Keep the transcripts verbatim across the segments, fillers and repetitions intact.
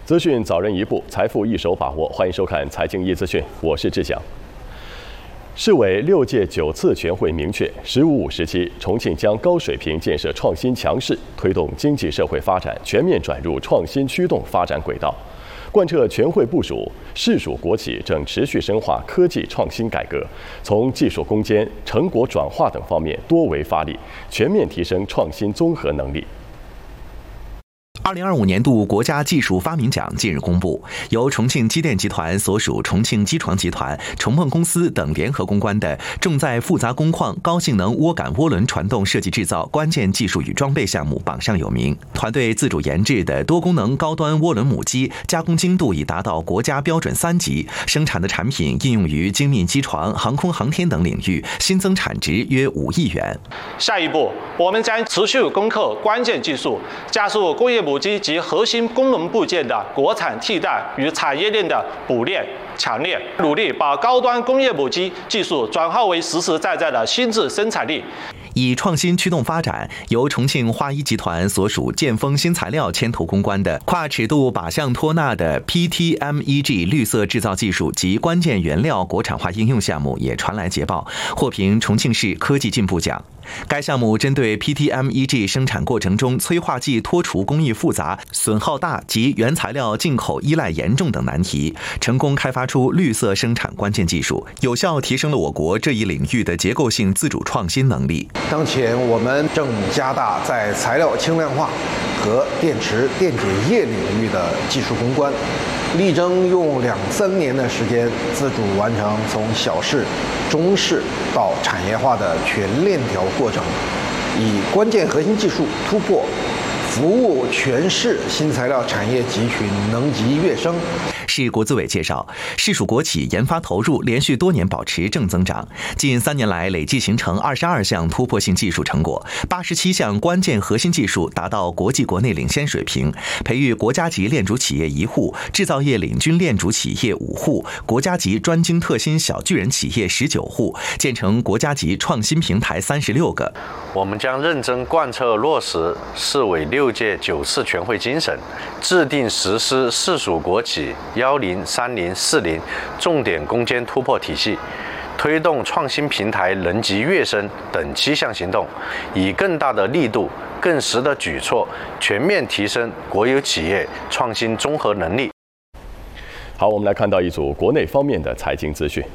资讯早人一步，财富一手把握。欢迎收看《财经一资讯》，我是志祥。市委六届九次全会明确，“十五五”时期，重庆将高水平建设创新强市，推动经济社会发展全面转入创新驱动发展轨道。贯彻全会部署，市属国企正持续深化科技创新改革，从技术攻坚、成果转化等方面多维发力，全面提升创新综合能力。 二零二五年度国家技术发明奖近日公布，由重庆机电集团所属重庆机床集团、重梦公司等联合攻关的重在复杂工况高性能涡杆涡轮传动设计制造关键技术与装备项目榜上有名。团队自主研制的多功能高端涡轮母机加工精度已达到国家标准三级，生产的产品应用于精密机床、航空航天等领域，新增产值约五亿元。 下一步，我们将持续攻克关键技术，加速工业母机及核心功能部件的国产替代与产业链的补链强链，努力把高端工业母机技术转化为实实在在的新质生产力。 以创新驱动发展，由重庆华一集团所属建丰新材料牵头攻关的跨尺度靶向托纳的 P T M E G 绿色制造技术及关键原料国产化应用项目也传来捷报，获评重庆市科技进步奖。该项目针对 P T M E G 生产过程中催化剂脱除工艺复杂、损耗大及原材料进口依赖严重等难题，成功开发出绿色生产关键技术，有效提升了我国这一领域的结构性自主创新能力。 当前我们正加大在材料轻量化和电池电解液领域的技术攻关，力争用两三年的时间自主完成从小试、中试到产业化的全链条过程，以关键核心技术突破，服务全市新材料产业集群能级跃升。 市国资委介绍，市属国企研发投入连续多年保持正增长，近三年来累计形成二十二项突破性技术成果，八十七项关键核心技术达到国际国内领先水平，培育国家级链主企业一户，制造业领军链主企业五户，国家级专精特新小巨人企业十九户，建成国家级创新平台三十六个。 我们将认真贯彻落实市委六届九次全会精神，制定实施市属国企幺零、三零、四零重点攻坚突破体系，推动创新平台能级跃升等七项行动，以更大的力度、更实的举措，全面提升国有企业创新综合能力。 好，我们来看到一组国内方面的财经资讯。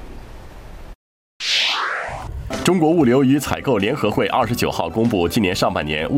中国物流与采购联合会二十九号公布今年上半年物